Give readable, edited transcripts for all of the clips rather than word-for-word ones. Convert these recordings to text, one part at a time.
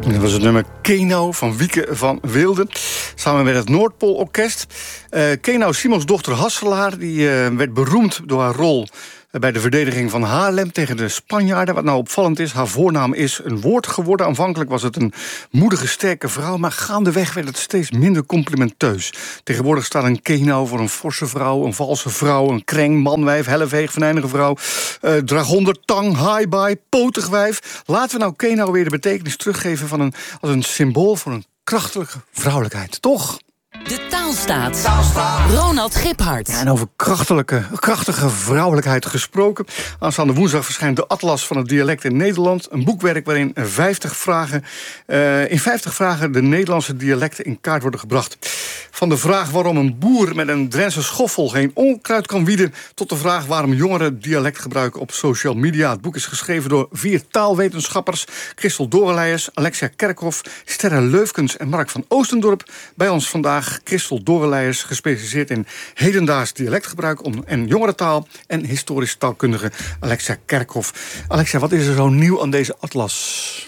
Dat was het nummer Keno van Wieke van Wilde. Samen met het Noordpoolorkest. Keno, Simons dochter Hasselaar, die werd beroemd door haar rol bij de verdediging van Haarlem tegen de Spanjaarden. Wat nou opvallend is, haar voornaam is een woord geworden. Aanvankelijk was het een moedige, sterke vrouw, maar gaandeweg werd het steeds minder complimenteus. Tegenwoordig staat een Keno voor een forse vrouw, een valse vrouw, een kreng, manwijf, helleveeg, venijnige vrouw, dragonder, tang, haaibaai, potig wijf. Laten we nou Keno weer de betekenis teruggeven als een symbool voor een krachtige vrouwelijkheid, toch? De Taalstaat. Ronald Giphart. Ja, en over krachtige vrouwelijkheid gesproken. Aanstaande woensdag verschijnt de Atlas van het dialect in Nederland. Een boekwerk waarin in 50 vragen de Nederlandse dialecten in kaart worden gebracht. Van de vraag waarom een boer met een Drentse schoffel geen onkruid kan wieden, tot de vraag waarom jongeren dialect gebruiken op social media. Het boek is geschreven door 4 taalwetenschappers: Christel Doreleijers, Alexia Kerkhoff, Sterre Leufkens en Mark van Oostendorp. Bij ons vandaag Christel Doreleijers, gespecialiseerd in hedendaags dialectgebruik en jongerentaal, en historisch taalkundige Alexia Kerkhoff. Alexia, wat is er zo nieuw aan deze atlas?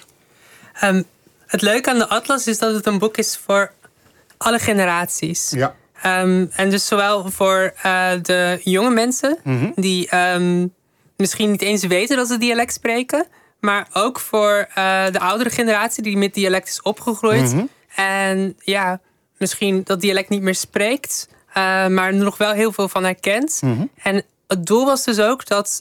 Het leuke aan de atlas is dat het een boek is voor alle generaties. Ja. En dus zowel voor de jonge mensen die misschien niet eens weten dat ze dialect spreken, maar ook voor de oudere generatie die met dialect is opgegroeid. En ja, misschien dat dialect niet meer spreekt, maar er nog wel heel veel van herkent. En het doel was dus ook dat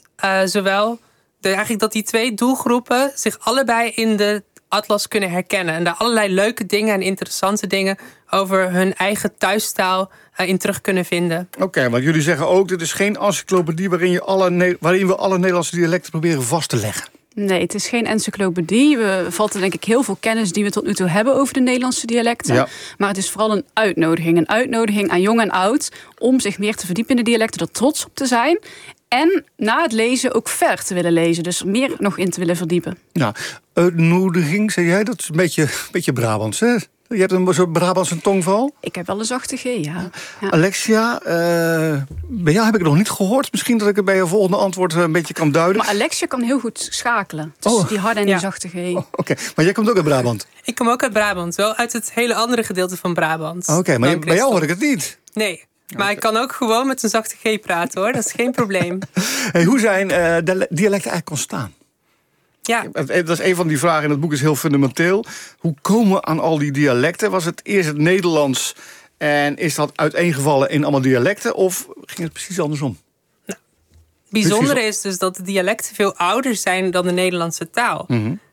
dat die 2 doelgroepen zich allebei in de atlas kunnen herkennen. En daar allerlei leuke dingen en interessante dingen over hun eigen thuistaal in terug kunnen vinden. Oké, want jullie zeggen ook, dit is geen encyclopedie waarin we alle Nederlandse dialecten proberen vast te leggen. Nee, het is geen encyclopedie. We vatten denk ik heel veel kennis die we tot nu toe hebben over de Nederlandse dialecten. Ja. Maar het is vooral een uitnodiging. Een uitnodiging aan jong en oud om zich meer te verdiepen in de dialecten, er trots op te zijn. En na het lezen ook verder te willen lezen. Dus meer nog in te willen verdiepen. Ja, uitnodiging, zei jij? Dat is een beetje Brabants, hè? Je hebt een soort Brabantse tongval? Ik heb wel een zachte G, ja. Alexia, bij jou heb ik het nog niet gehoord. Misschien dat ik het bij je volgende antwoord een beetje kan duiden. Maar Alexia kan heel goed schakelen. Tussen die harde en die zachte G. Oké. Maar jij komt ook uit Brabant? Ik kom ook uit Brabant. Wel uit het hele andere gedeelte van Brabant. Oké, maar bij jou hoor ik het niet. Nee. Maar ik kan ook gewoon met een zachte G praten, hoor. Dat is geen probleem. Hey, hoe zijn de dialecten eigenlijk ontstaan? Ja. Dat is een van die vragen in het boek, is heel fundamenteel. Hoe komen we aan al die dialecten? Was het eerst het Nederlands en is dat uiteengevallen in allemaal dialecten? Of ging het precies andersom? Nou, het bijzondere is dus dat de dialecten veel ouder zijn dan de Nederlandse taal.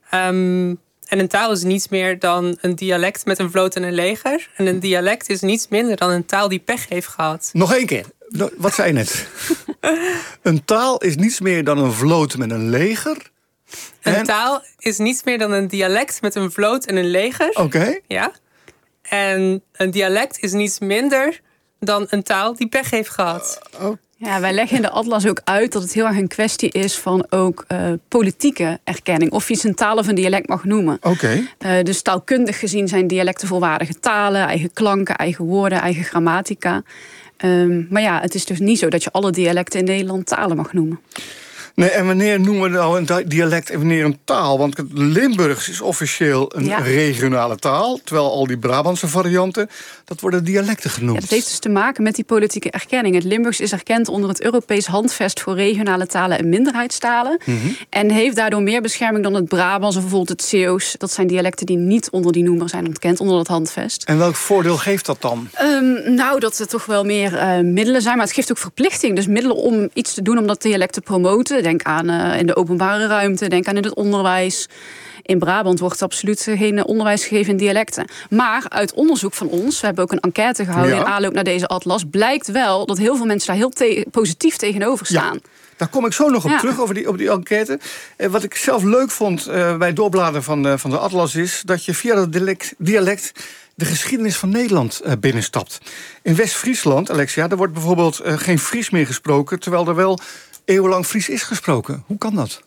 En een taal is niets meer dan een dialect met een vloot en een leger. En een dialect is niets minder dan een taal die pech heeft gehad. Nog 1 keer. Wat zei je net? Een taal is niets meer dan een vloot met een leger. Een taal is niets meer dan een dialect met een vloot en een leger. Oké. Ja. En een dialect is niets minder dan een taal die pech heeft gehad. Ja, wij leggen in de atlas ook uit dat het heel erg een kwestie is van ook politieke erkenning. Of je zijn taal of een dialect mag noemen. Oké. Dus taalkundig gezien zijn dialecten volwaardige talen, eigen klanken, eigen woorden, eigen grammatica. Maar ja, het is dus niet zo dat je alle dialecten in Nederland talen mag noemen. Nee, en wanneer noemen we nou een dialect en wanneer een taal? Want het Limburgs is officieel een regionale taal, terwijl al die Brabantse varianten, dat worden dialecten genoemd. Ja, dat heeft dus te maken met die politieke erkenning. Het Limburgs is erkend onder het Europees Handvest voor regionale talen en minderheidstalen. En heeft daardoor meer bescherming dan het Brabants of bijvoorbeeld het Zeeuws. Dat zijn dialecten die niet onder die noemer zijn ontkend, onder het handvest. En welk voordeel geeft dat dan? Nou, dat er toch wel meer middelen zijn, maar het geeft ook verplichting. Dus middelen om iets te doen om dat dialect te promoten. Denk aan in de openbare ruimte, denk aan in het onderwijs. In Brabant wordt absoluut geen onderwijs gegeven in dialecten. Maar uit onderzoek van ons, we hebben ook een enquête gehouden in aanloop naar deze atlas, blijkt wel dat heel veel mensen daar heel positief tegenover staan. Ja. Daar kom ik zo nog op terug, op die enquête. Wat ik zelf leuk vond bij het doorbladeren van de atlas is dat je via dat dialect de geschiedenis van Nederland binnenstapt. In West-Friesland, Alexia, daar wordt bijvoorbeeld geen Fries meer gesproken, terwijl er wel eeuwenlang Fries is gesproken. Hoe kan dat?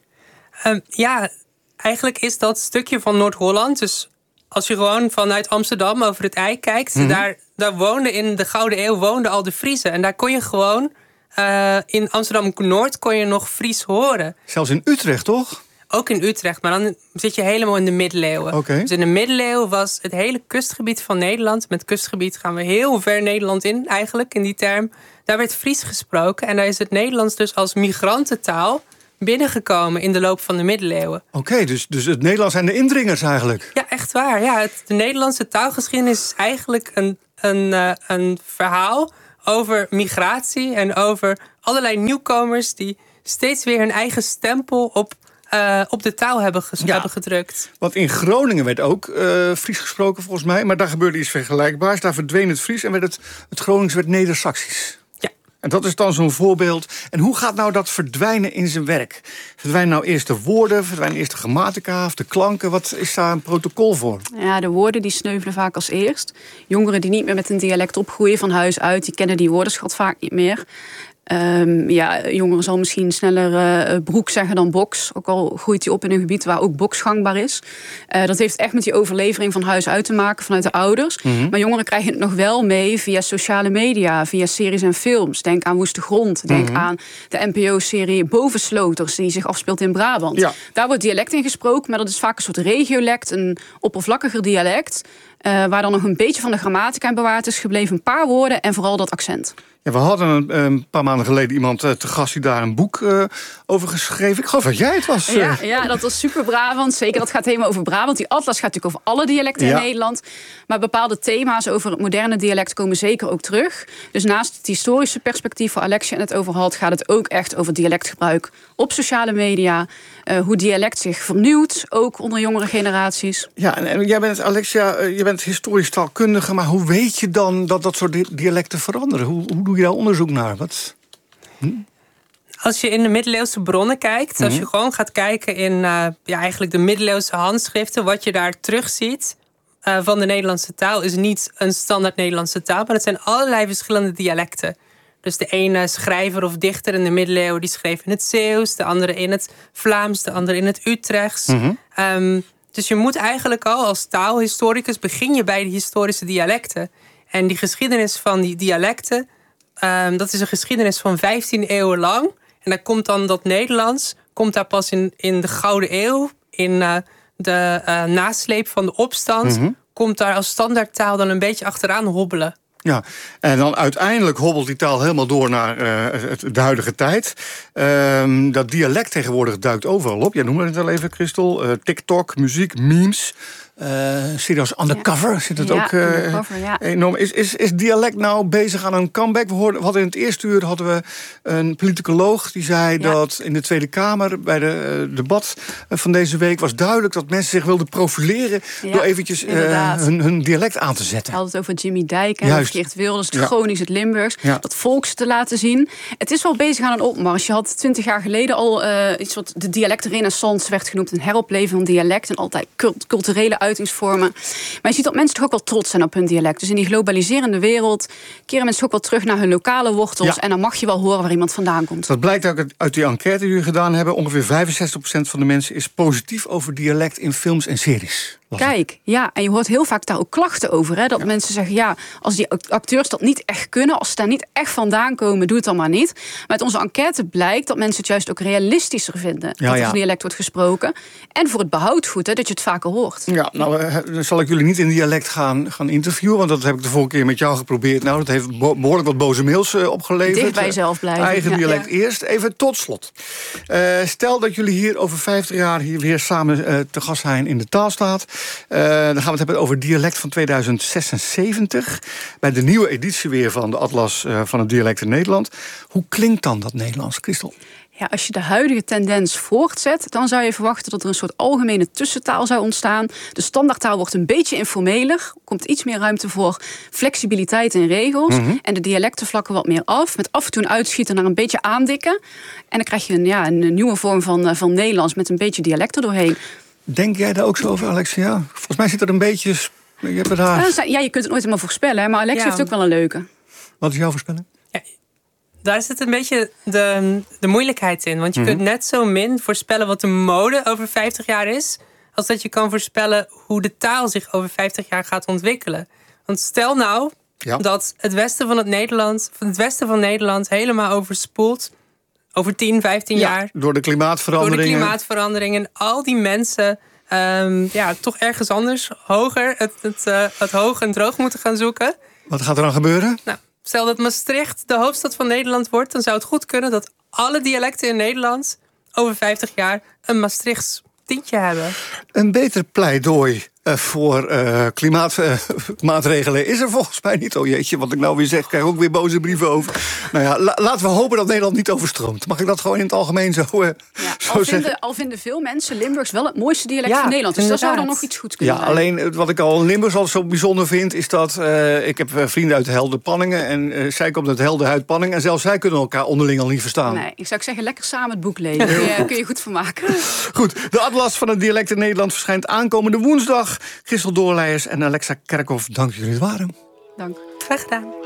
Eigenlijk is dat stukje van Noord-Holland. Dus als je gewoon vanuit Amsterdam over het IJ kijkt, daar woonden in de Gouden Eeuw al de Friezen. En daar kon je gewoon in Amsterdam-Noord kon je nog Fries horen. Zelfs in Utrecht, toch? ook in Utrecht, maar dan zit je helemaal in de middeleeuwen. Okay. Dus in de middeleeuwen was het hele kustgebied van Nederland. Met kustgebied gaan we heel ver Nederland in, eigenlijk, in die term. Daar werd Fries gesproken. En daar is het Nederlands dus als migrantentaal binnengekomen in de loop van de middeleeuwen. Oké, dus het Nederlands zijn de indringers eigenlijk. Ja, echt waar. Ja, de Nederlandse taalgeschiedenis is eigenlijk een verhaal over migratie en over allerlei nieuwkomers die steeds weer hun eigen stempel op de taal hebben gedrukt. Want in Groningen werd ook Fries gesproken volgens mij, maar daar gebeurde iets vergelijkbaars. Daar verdween het Fries en het Gronings werd Neder-Saxisch. Ja. En dat is dan zo'n voorbeeld. En hoe gaat nou dat verdwijnen in zijn werk? Verdwijnen nou eerst de woorden, verdwijnen eerst de grammatica of de klanken? Wat is daar een protocol voor? Ja, de woorden die sneuvelen vaak als eerst. Jongeren die niet meer met een dialect opgroeien van huis uit, die kennen die woordenschat vaak niet meer. Jongeren zal misschien sneller broek zeggen dan box. Ook al groeit hij op in een gebied waar ook box gangbaar is. Dat heeft echt met die overlevering van huis uit te maken vanuit de ouders. Mm-hmm. Maar jongeren krijgen het nog wel mee via sociale media, via series en films. Denk aan Woeste Grond. Denk aan de NPO-serie Bovensloters, die zich afspeelt in Brabant. Ja. Daar wordt dialect in gesproken, maar dat is vaak een soort regiolect, een oppervlakkiger dialect. Waar dan nog een beetje van de grammatica in bewaard is gebleven. Een paar woorden en vooral dat accent. Ja, we hadden een paar maanden geleden iemand te gast die daar een boek over geschreven. Ik geloof dat jij het was. Ja, dat was super Brabant. Zeker, dat gaat helemaal over Brabant. Die atlas gaat natuurlijk over alle dialecten in Nederland. Maar bepaalde thema's over het moderne dialect komen zeker ook terug. Dus naast het historische perspectief waar Alexia het over had, gaat het ook echt over dialectgebruik op sociale media. Hoe dialect zich vernieuwt, ook onder jongere generaties. Ja, en jij bent, Alexia, je bent historisch taalkundige, maar hoe weet je dan dat soort dialecten veranderen? Hoe doe je daar onderzoek naar? Als je in de middeleeuwse bronnen kijkt, als je gewoon gaat kijken in eigenlijk de middeleeuwse handschriften, wat je daar terugziet van de Nederlandse taal, is niet een standaard Nederlandse taal, maar het zijn allerlei verschillende dialecten. Dus de ene schrijver of dichter in de middeleeuwen die schreef in het Zeeuws, de andere in het Vlaams, de andere in het Utrechts. Dus je moet eigenlijk al als taalhistoricus begin je bij de historische dialecten. En die geschiedenis van die dialecten, dat is een geschiedenis van 15 eeuwen lang. En dan komt dan dat Nederlands, komt daar pas in de Gouden Eeuw, in de nasleep van de opstand, komt daar als standaardtaal dan een beetje achteraan hobbelen. Ja, en dan uiteindelijk hobbelt die taal helemaal door naar de huidige tijd. Dat dialect tegenwoordig duikt overal op. Jij noemde het al even, Christel. TikTok, muziek, memes. Serieus undercover zit het ook enorm. Is dialect nou bezig aan een comeback? We hadden in het eerste uur een politicoloog die zei dat in de Tweede Kamer bij de debat van deze week was duidelijk dat mensen zich wilden profileren door eventjes hun dialect aan te zetten. We hadden het over Jimmy Dijk en Geert Wilders, het Gronings, het Limburgs, dat volks te laten zien. Het is wel bezig aan een opmars. Je had 20 jaar geleden al iets wat de dialectrenaissance werd genoemd, een heropleven van dialect en altijd culturele uitingsvormen. Maar je ziet dat mensen toch ook wel trots zijn op hun dialect. Dus in die globaliserende wereld keren mensen ook wel terug naar hun lokale wortels. Ja. En dan mag je wel horen waar iemand vandaan komt. Dat blijkt ook uit die enquête die jullie gedaan hebben. Ongeveer 65% van de mensen is positief over dialect in films en series. Kijk, ja, en je hoort heel vaak daar ook klachten over. Hè? Dat mensen zeggen, als die acteurs dat niet echt kunnen, als ze daar niet echt vandaan komen, doe het dan maar niet. Maar uit onze enquête blijkt dat mensen het juist ook realistischer vinden dat er dialect wordt gesproken. En voor het behoud goed, dat je het vaker hoort. Ja, nou zal ik jullie niet in dialect gaan interviewen, want dat heb ik de vorige keer met jou geprobeerd. Nou, dat heeft behoorlijk wat boze mails opgeleverd. Dicht bij jezelf blijven. Eigen dialect eerst. Even tot slot. Stel dat jullie hier over 50 jaar hier weer samen te gast zijn in de Taalstaat. Dan gaan we het hebben over dialect van 2076. Bij de nieuwe editie weer van de Atlas van het dialect in Nederland. Hoe klinkt dan dat Nederlands, Christel? Ja, als je de huidige tendens voortzet, dan zou je verwachten dat er een soort algemene tussentaal zou ontstaan. De standaardtaal wordt een beetje informeler. Er komt iets meer ruimte voor flexibiliteit in regels. En de dialecten vlakken wat meer af. Met af en toe een uitschieten naar een beetje aandikken. En dan krijg je een nieuwe vorm van Nederlands met een beetje dialecten doorheen. Denk jij daar ook zo over, Alexia? Volgens mij zit er een beetje... Je kunt het nooit helemaal voorspellen, maar Alexia heeft ook wel een leuke. Wat is jouw voorspelling? Ja, daar zit een beetje de moeilijkheid in. Want je kunt net zo min voorspellen wat de mode over 50 jaar is, als dat je kan voorspellen hoe de taal zich over 50 jaar gaat ontwikkelen. Want stel nou dat het westen van Nederland helemaal overspoelt over 10, 15 jaar. Door de klimaatveranderingen. Al die mensen toch ergens anders hoger het hoog en droog moeten gaan zoeken. Wat gaat er dan gebeuren? Nou, stel dat Maastricht de hoofdstad van Nederland wordt, dan zou het goed kunnen dat alle dialecten in Nederland over 50 jaar een Maastrichts tintje hebben. Een beter pleidooi voor klimaatmaatregelen is er volgens mij niet. Oh jeetje, wat ik nou weer zeg, krijg ik ook weer boze brieven over. Nou ja, laten we hopen dat Nederland niet overstroomt. Mag ik dat gewoon in het algemeen zo zeggen? Al vinden veel mensen Limburgs wel het mooiste dialect van Nederland. Dus daar zou dan nog iets goeds kunnen zijn. Alleen wat ik al in Limburgs al zo bijzonder vind, is dat ik heb vrienden uit Helder-Panningen en zij komt uit Helder-Panningen en zelfs zij kunnen elkaar onderling al niet verstaan. Nee, ik zou zeggen, lekker samen het boek lezen. Kun je goed van maken. Goed, de Atlas van het dialect in Nederland verschijnt aankomende woensdag. Christel Doorleijers en Alexa Kerkhoff, dank jullie het waren. Dank. Graag gedaan.